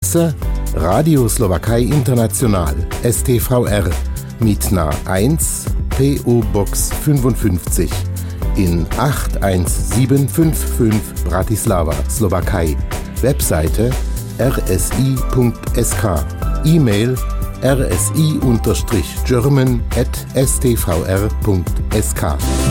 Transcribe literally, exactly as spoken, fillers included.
Adresse Radio Slowakei International S T V R Mitna eins P O Box fünfundfünfzig in acht eins sieben fünf fünf Bratislava, Slowakei. Webseite r s i punkt s k. E-Mail r s i German at s t v r punkt s k.